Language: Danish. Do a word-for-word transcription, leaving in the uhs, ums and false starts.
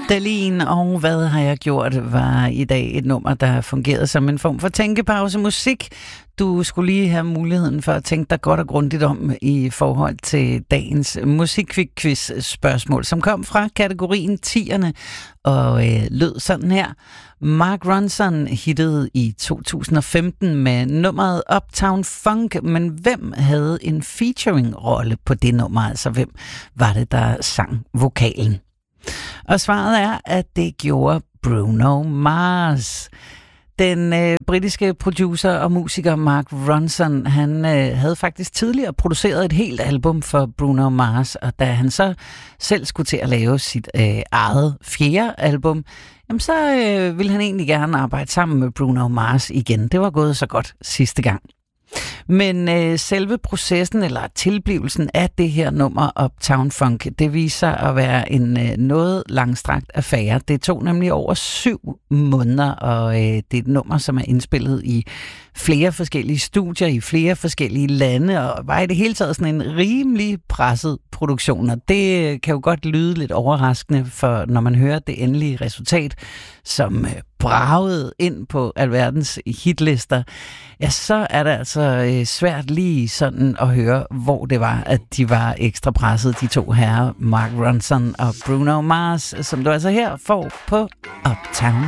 Dahlin og Hvad har jeg gjort var i dag et nummer, der fungerede som en form for tænkepause musik. Du skulle lige have muligheden for at tænke dig godt og grundigt om i forhold til dagens musikquiz spørgsmål, som kom fra kategorien tierne og øh, lød sådan her. Mark Ronson hittede i to tusind og femten med nummeret Uptown Funk, men hvem havde en featuring-rolle på det nummer? Altså hvem var det, der sang vokalen? Og svaret er, at det gjorde Bruno Mars. Den øh, britiske producer og musiker Mark Ronson, han øh, havde faktisk tidligere produceret et helt album for Bruno Mars, og da han så selv skulle til at lave sit øh, eget fjerde album, jamen så øh, ville han egentlig gerne arbejde sammen med Bruno Mars igen. Det var gået så godt sidste gang. Men øh, selve processen eller tilblivelsen af det her nummer Uptown Funk, det viser at være en øh, noget langstrakt affære. Det tog nemlig over syv måneder, og øh, det er et nummer, som er indspillet i flere forskellige studier, i flere forskellige lande, og var i det hele taget sådan en rimelig presset produktion. Og det kan jo godt lyde lidt overraskende, for når man hører det endelige resultat, som øh, bragede ind på alverdens hitlister, ja, så er det altså øh, svært lige sådan at høre, hvor det var, at de var ekstra presset, de to herrer, Mark Ronson og Bruno Mars, som du altså her får på Uptown